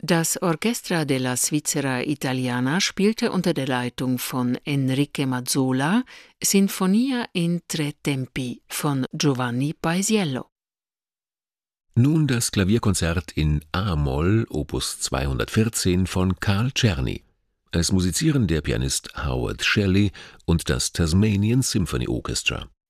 Das Orchestra della Svizzera Italiana spielte unter der Leitung von Enrique Mazzola Sinfonia in tre tempi von Giovanni Paisiello. Nun das Klavierkonzert in a-Moll Opus 214 von Carl Czerny. Es musizieren der Pianist Howard Shelley und das Tasmanian Symphony Orchestra.